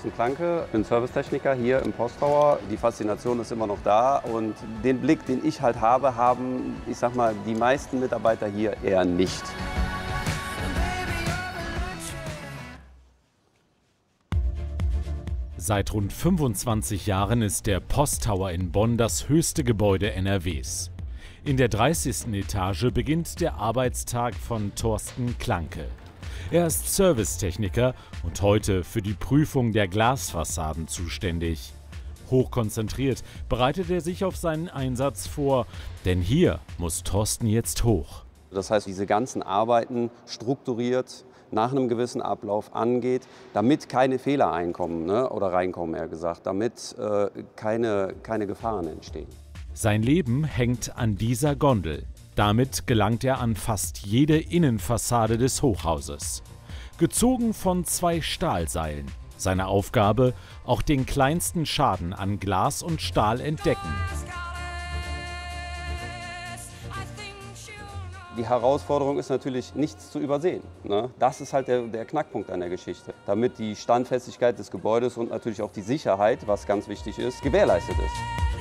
Thorsten Klanke, ich bin Servicetechniker hier im Posttower. Die Faszination ist immer noch da und den Blick, den ich halt habe, haben, ich sag mal, die meisten Mitarbeiter hier eher nicht. Seit rund 25 Jahren ist der Posttower in Bonn das höchste Gebäude NRWs. In der 30. Etage beginnt der Arbeitstag von Thorsten Klanke. Er ist Servicetechniker und heute für die Prüfung der Glasfassaden zuständig. Hochkonzentriert bereitet er sich auf seinen Einsatz vor, denn hier muss Thorsten jetzt hoch. Das heißt, diese ganzen Arbeiten strukturiert nach einem gewissen Ablauf angeht, damit keine Fehler einkommen, ne? Oder reinkommen, eher gesagt, damit keine Gefahren entstehen. Sein Leben hängt an dieser Gondel. Damit gelangt er an fast jede Innenfassade des Hochhauses. Gezogen von 2 Stahlseilen. Seine Aufgabe, auch den kleinsten Schaden an Glas und Stahl entdecken. Die Herausforderung ist natürlich, nichts zu übersehen, ne? Das ist halt der Knackpunkt an der Geschichte. Damit die Standfestigkeit des Gebäudes und natürlich auch die Sicherheit, was ganz wichtig ist, gewährleistet ist.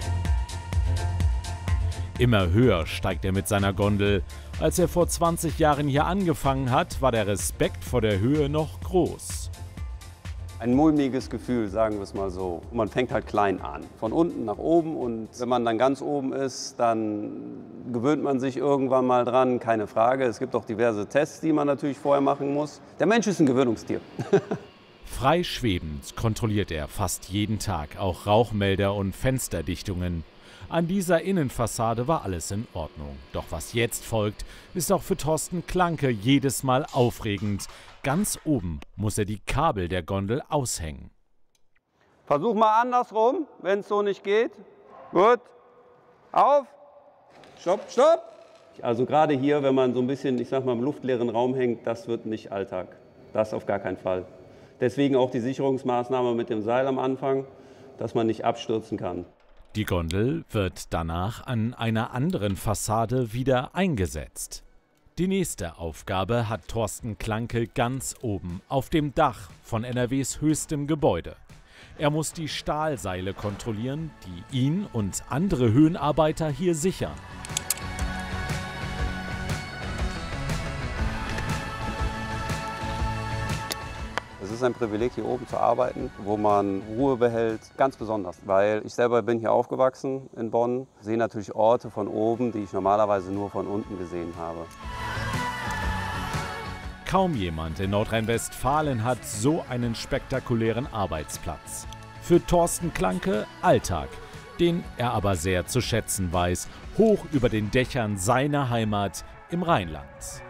Immer höher steigt er mit seiner Gondel. Als er vor 20 Jahren hier angefangen hat, war der Respekt vor der Höhe noch groß. Ein mulmiges Gefühl, sagen wir es mal so. Man fängt halt klein an, von unten nach oben, und wenn man dann ganz oben ist, dann gewöhnt man sich irgendwann mal dran, keine Frage. Es gibt auch diverse Tests, die man natürlich vorher machen muss. Der Mensch ist ein Gewöhnungstier. Frei schwebend kontrolliert er fast jeden Tag auch Rauchmelder und Fensterdichtungen. An dieser Innenfassade war alles in Ordnung. Doch was jetzt folgt, ist auch für Thorsten Klanke jedes Mal aufregend. Ganz oben muss er die Kabel der Gondel aushängen. Versuch mal andersrum, wenn es so nicht geht. Gut. Auf. Stopp, stopp. Also gerade hier, wenn man so ein bisschen, ich sag mal, im luftleeren Raum hängt, das wird nicht Alltag. Das auf gar keinen Fall. Deswegen auch die Sicherungsmaßnahme mit dem Seil am Anfang, dass man nicht abstürzen kann. Die Gondel wird danach an einer anderen Fassade wieder eingesetzt. Die nächste Aufgabe hat Thorsten Klanke ganz oben auf dem Dach von NRWs höchstem Gebäude. Er muss die Stahlseile kontrollieren, die ihn und andere Höhenarbeiter hier sichern. Es ist ein Privileg, hier oben zu arbeiten, wo man Ruhe behält, ganz besonders. Weil ich selber bin hier aufgewachsen in Bonn, sehe natürlich Orte von oben, die ich normalerweise nur von unten gesehen habe. Kaum jemand in Nordrhein-Westfalen hat so einen spektakulären Arbeitsplatz. Für Thorsten Klanke Alltag, den er aber sehr zu schätzen weiß, hoch über den Dächern seiner Heimat im Rheinland.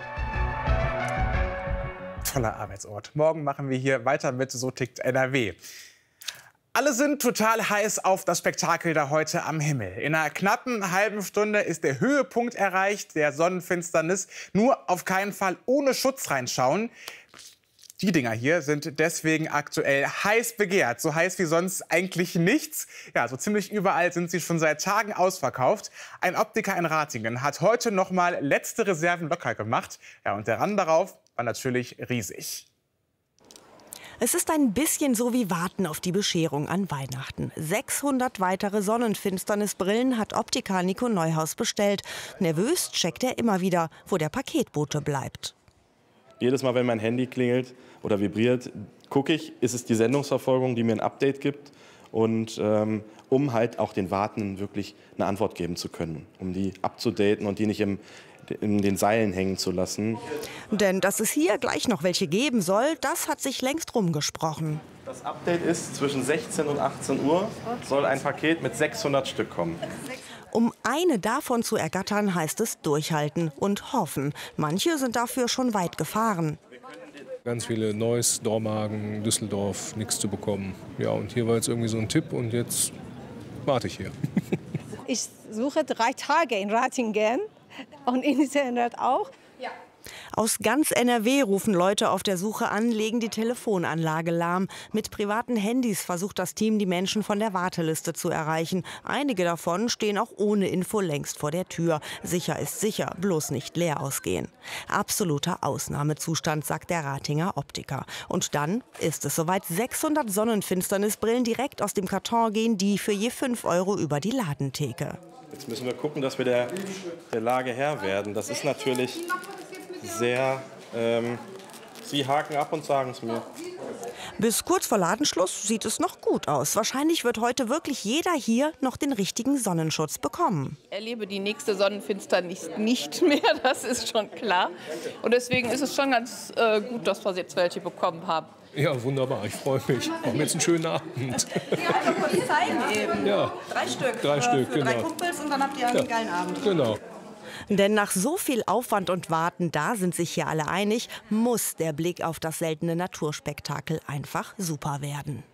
Toller Arbeitsort. Morgen machen wir hier weiter mit So tickt NRW. Alle sind total heiß auf das Spektakel da heute am Himmel. In einer knappen halben Stunde ist der Höhepunkt erreicht, der Sonnenfinsternis. Nur auf keinen Fall ohne Schutz reinschauen. Die Dinger hier sind deswegen aktuell heiß begehrt. So heiß wie sonst eigentlich nichts. Ja, so ziemlich überall sind sie schon seit Tagen ausverkauft. Ein Optiker in Ratingen hat heute noch mal letzte Reserven locker gemacht. Ja, und der Run darauf war natürlich riesig. Es ist ein bisschen so wie Warten auf die Bescherung an Weihnachten. 600 weitere Sonnenfinsternisbrillen hat Optiker Nico Neuhaus bestellt. Nervös checkt er immer wieder, wo der Paketbote bleibt. Jedes Mal, wenn mein Handy klingelt oder vibriert, gucke ich, ist es die Sendungsverfolgung, die mir ein Update gibt. Und um halt auch den Wartenden wirklich eine Antwort geben zu können, um die abzudaten und die nicht in den Seilen hängen zu lassen. Denn dass es hier gleich noch welche geben soll, das hat sich längst rumgesprochen. Das Update ist, zwischen 16 und 18 Uhr soll ein Paket mit 600 Stück kommen. Um eine davon zu ergattern, heißt es durchhalten und hoffen. Manche sind dafür schon weit gefahren. Ganz viele Neuss, Dormagen, Düsseldorf, nichts zu bekommen. Ja, und hier war jetzt irgendwie so ein Tipp und jetzt warte ich hier. Ich suche 3 Tage in Ratingen und in Internet auch. Aus ganz NRW rufen Leute auf der Suche an, legen die Telefonanlage lahm. Mit privaten Handys versucht das Team, die Menschen von der Warteliste zu erreichen. Einige davon stehen auch ohne Info längst vor der Tür. Sicher ist sicher, bloß nicht leer ausgehen. Absoluter Ausnahmezustand, sagt der Ratinger Optiker. Und dann ist es soweit. 600 Sonnenfinsternisbrillen direkt aus dem Karton gehen, die für je 5 € über die Ladentheke. Jetzt müssen wir gucken, dass wir der Lage Herr werden. Das ist natürlich sehr... Sie haken ab und sagen es mir. Bis kurz vor Ladenschluss sieht es noch gut aus. Wahrscheinlich wird heute wirklich jeder hier noch den richtigen Sonnenschutz bekommen. Ich erlebe die nächste Sonnenfinsternis nicht mehr, das ist schon klar. Und deswegen ist es schon ganz gut, dass wir jetzt welche bekommen haben. Ja, wunderbar, ich freue mich. Wir haben jetzt einen schönen Abend. Ja, einfach kurz zeigen eben. Ja. 3 Stück. 3 Stück, für genau. 3 Kumpels und dann habt ihr einen geilen Abend. Genau. Denn nach so viel Aufwand und Warten, da sind sich hier alle einig, muss der Blick auf das seltene Naturspektakel einfach super werden.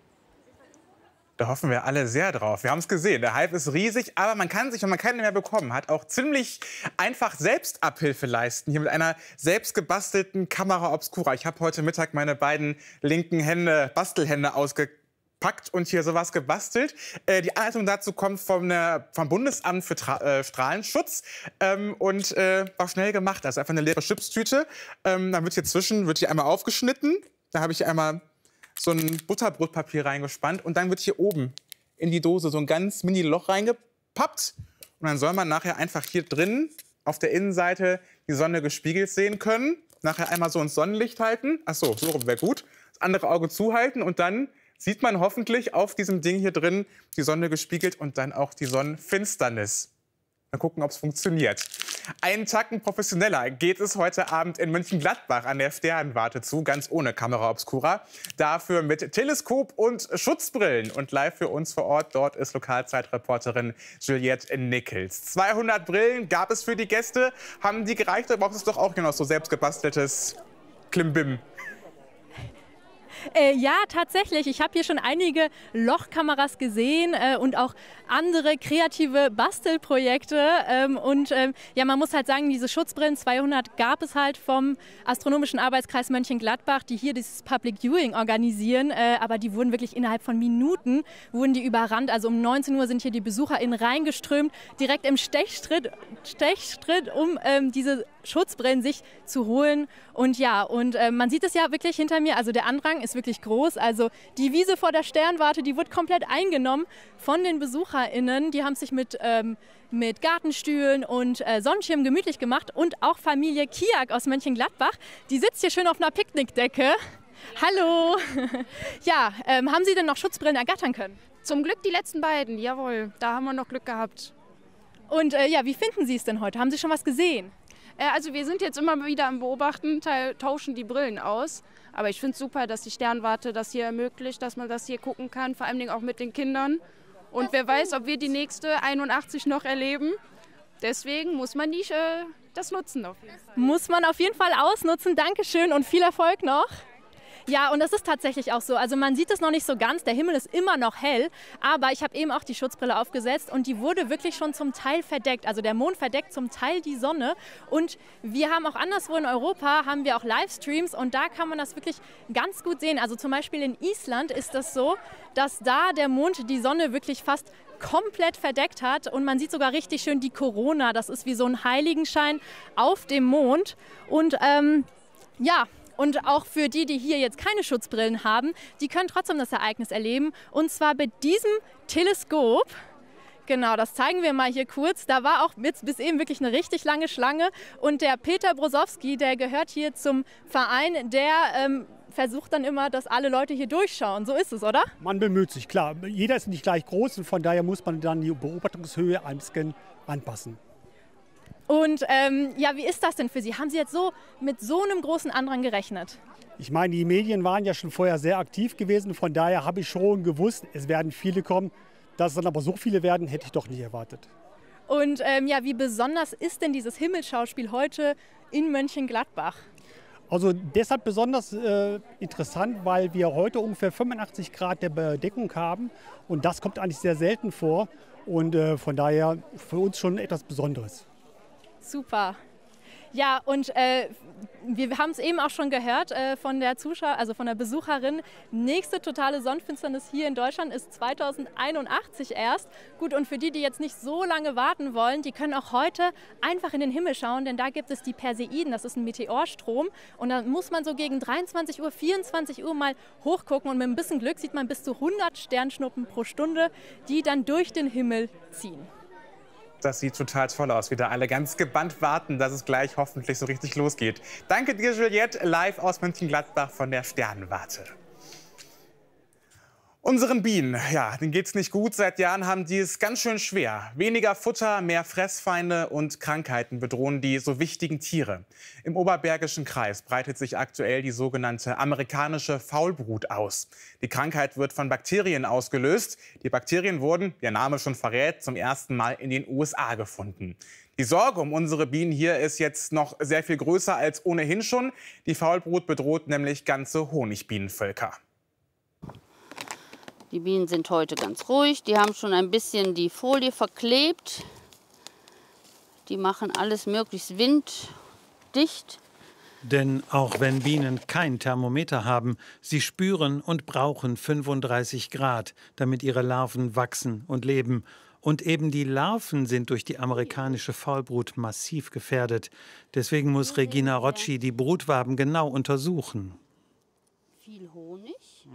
Da hoffen wir alle sehr drauf. Wir haben es gesehen, der Hype ist riesig, aber man kann sich, wenn man keine mehr bekommen hat, auch ziemlich einfach selbst Abhilfe leisten. Hier mit einer selbst gebastelten Camera Obscura. Ich habe heute Mittag meine beiden linken Bastelhände ausgepackt und hier sowas gebastelt. Die Anleitung dazu kommt vom Bundesamt für Strahlenschutz und war schnell gemacht. Also einfach eine leere Chipstüte. Dann wird hier einmal aufgeschnitten. Da habe ich einmal so ein Butterbrotpapier reingespannt und dann wird hier oben in die Dose so ein ganz mini Loch reingepappt. Und dann soll man nachher einfach hier drin auf der Innenseite die Sonne gespiegelt sehen können. Nachher einmal so ins Sonnenlicht halten. Ach so, so wäre gut. Das andere Auge zuhalten und dann sieht man hoffentlich auf diesem Ding hier drin die Sonne gespiegelt und dann auch die Sonnenfinsternis. Mal gucken, ob es funktioniert. Einen Tacken professioneller geht es heute Abend in Mönchengladbach an der Sternwarte zu, ganz ohne Camera Obscura. Dafür mit Teleskop und Schutzbrillen. Und live für uns vor Ort, dort ist Lokalzeitreporterin Juliette Nickels. 200 Brillen gab es für die Gäste. Haben die gereicht oder braucht es doch auch noch so selbstgebasteltes Klimbim? Ja, tatsächlich. Ich habe hier schon einige Lochkameras gesehen und auch andere kreative Bastelprojekte. Ja, man muss halt sagen, diese Schutzbrillen, 200 gab es halt vom Astronomischen Arbeitskreis Mönchengladbach, die hier dieses Public Viewing organisieren. Aber die wurden wirklich innerhalb von Minuten wurden die überrannt. Also um 19 Uhr sind hier die BesucherInnen reingeströmt, direkt im Stechschritt um diese Schutzbrillen sich zu holen. Und ja, man sieht es ja wirklich hinter mir, also der Andrang ist wirklich groß. Also die Wiese vor der Sternwarte, die wird komplett eingenommen von den BesucherInnen. Die haben sich mit Gartenstühlen und Sonnenschirmen gemütlich gemacht. Und auch Familie Kiak aus Mönchengladbach, die sitzt hier schön auf einer Picknickdecke. Hallo! Ja, haben Sie denn noch Schutzbrillen ergattern können? Zum Glück die letzten beiden, jawohl, da haben wir noch Glück gehabt. Und ja, wie finden Sie es denn heute? Haben Sie schon was gesehen? Also wir sind jetzt immer wieder am Beobachten, tauschen die Brillen aus. Aber ich finde es super, dass die Sternwarte das hier ermöglicht, dass man das hier gucken kann, vor allem auch mit den Kindern. Und wer weiß, ob wir die nächste 81 noch erleben. Deswegen muss man das nutzen auf jeden Fall. Muss man auf jeden Fall ausnutzen. Dankeschön und viel Erfolg noch. Ja, und das ist tatsächlich auch so. Also man sieht es noch nicht so ganz, der Himmel ist immer noch hell, aber ich habe eben auch die Schutzbrille aufgesetzt und die wurde wirklich schon zum Teil verdeckt. Also der Mond verdeckt zum Teil die Sonne und wir haben auch anderswo in Europa, haben wir auch Livestreams und da kann man das wirklich ganz gut sehen. Also zum Beispiel in Island ist das so, dass da der Mond die Sonne wirklich fast komplett verdeckt hat und man sieht sogar richtig schön die Corona. Das ist wie so ein Heiligenschein auf dem Mond und ja, und auch für die, die hier jetzt keine Schutzbrillen haben, die können trotzdem das Ereignis erleben. Und zwar mit diesem Teleskop. Genau, das zeigen wir mal hier kurz. Da war auch bis eben wirklich eine richtig lange Schlange. Und der Peter Brosowski, der gehört hier zum Verein, der versucht dann immer, dass alle Leute hier durchschauen. So ist es, oder? Man bemüht sich, klar. Jeder ist nicht gleich groß und von daher muss man dann die Beobachtungshöhe ein bisschen anpassen. Und ja, wie ist das denn für Sie? Haben Sie jetzt mit so einem großen Andrang gerechnet? Ich meine, die Medien waren ja schon vorher sehr aktiv gewesen. Von daher habe ich schon gewusst, es werden viele kommen. Dass es dann aber so viele werden, hätte ich doch nicht erwartet. Und ja, wie besonders ist denn dieses Himmelsschauspiel heute in Mönchengladbach? Also deshalb besonders interessant, weil wir heute ungefähr 85 Grad der Bedeckung haben. Und das kommt eigentlich sehr selten vor. Und von daher für uns schon etwas Besonderes. Super. Ja, und wir haben es eben auch schon gehört von der von der Besucherin. Nächste totale Sonnenfinsternis hier in Deutschland ist 2081 erst. Gut, und für die, die jetzt nicht so lange warten wollen, die können auch heute einfach in den Himmel schauen, denn da gibt es die Perseiden, das ist ein Meteorstrom. Und da muss man so gegen 23 Uhr, 24 Uhr mal hochgucken und mit ein bisschen Glück sieht man bis zu 100 Sternschnuppen pro Stunde, die dann durch den Himmel ziehen. Das sieht total toll aus. Wieder alle ganz gebannt warten, dass es gleich hoffentlich so richtig losgeht. Danke dir, Juliette, live aus Mönchengladbach von der Sternwarte. Unseren Bienen, ja, denen geht's nicht gut. Seit Jahren haben die es ganz schön schwer. Weniger Futter, mehr Fressfeinde und Krankheiten bedrohen die so wichtigen Tiere. Im Oberbergischen Kreis breitet sich aktuell die sogenannte amerikanische Faulbrut aus. Die Krankheit wird von Bakterien ausgelöst. Die Bakterien wurden, wie der Name schon verrät, zum ersten Mal in den USA gefunden. Die Sorge um unsere Bienen hier ist jetzt noch sehr viel größer als ohnehin schon. Die Faulbrut bedroht nämlich ganze Honigbienenvölker. Die Bienen sind heute ganz ruhig. Die haben schon ein bisschen die Folie verklebt. Die machen alles möglichst winddicht. Denn auch wenn Bienen kein Thermometer haben, sie spüren und brauchen 35 Grad, damit ihre Larven wachsen und leben. Und eben die Larven sind durch die amerikanische Faulbrut massiv gefährdet. Deswegen muss Regina Rocci die Brutwaben genau untersuchen. Viel Honig.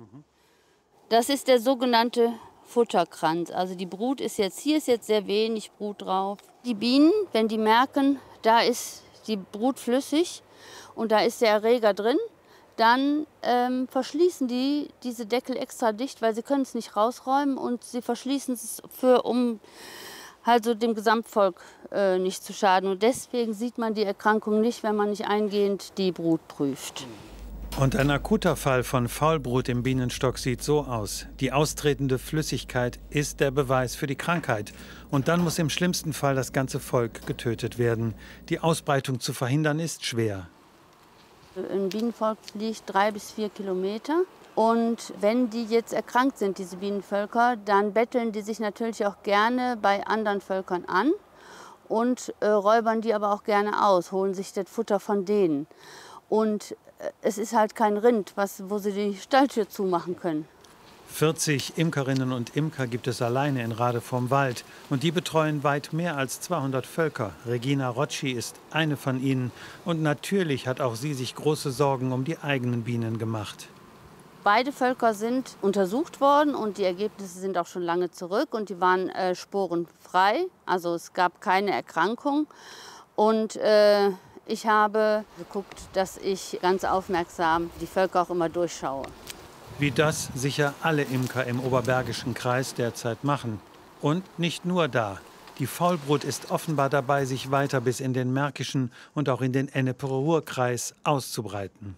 Das ist der sogenannte Futterkranz. Also die Brut ist jetzt, hier ist jetzt sehr wenig Brut drauf. Die Bienen, wenn die merken, da ist die Brut flüssig und da ist der Erreger drin, dann verschließen die diese Deckel extra dicht, weil sie können es nicht rausräumen und sie verschließen es um also dem Gesamtvolk nicht zu schaden. Und deswegen sieht man die Erkrankung nicht, wenn man nicht eingehend die Brut prüft. Und ein akuter Fall von Faulbrut im Bienenstock sieht so aus. Die austretende Flüssigkeit ist der Beweis für die Krankheit. Und dann muss im schlimmsten Fall das ganze Volk getötet werden. Die Ausbreitung zu verhindern ist schwer. Ein Bienenvolk liegt 3 bis 4 Kilometer. Und wenn die jetzt erkrankt sind, diese Bienenvölker, dann betteln die sich natürlich auch gerne bei anderen Völkern an und räubern die aber auch gerne aus, holen sich das Futter von denen. Und es ist halt kein Rind, wo sie die Stalltür zumachen können. 40 Imkerinnen und Imker gibt es alleine in Rade vorm Wald. Und die betreuen weit mehr als 200 Völker. Regina Rocci ist eine von ihnen. Und natürlich hat auch sie sich große Sorgen um die eigenen Bienen gemacht. Beide Völker sind untersucht worden und die Ergebnisse sind auch schon lange zurück. Und die waren sporenfrei, also es gab keine Erkrankung. Und ich habe geguckt, dass ich ganz aufmerksam die Völker auch immer durchschaue. Wie das sicher alle Imker im Oberbergischen Kreis derzeit machen. Und nicht nur da. Die Faulbrut ist offenbar dabei, sich weiter bis in den Märkischen und auch in den Ennepe-Ruhr-Kreis auszubreiten.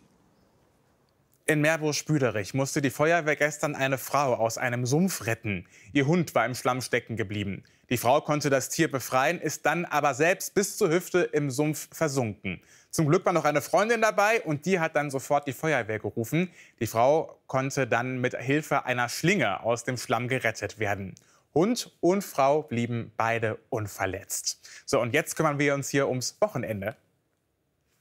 In Meerbusch-Büderich musste die Feuerwehr gestern eine Frau aus einem Sumpf retten. Ihr Hund war im Schlamm stecken geblieben. Die Frau konnte das Tier befreien, ist dann aber selbst bis zur Hüfte im Sumpf versunken. Zum Glück war noch eine Freundin dabei und die hat dann sofort die Feuerwehr gerufen. Die Frau konnte dann mit Hilfe einer Schlinge aus dem Schlamm gerettet werden. Hund und Frau blieben beide unverletzt. So, und jetzt kümmern wir uns hier ums Wochenende.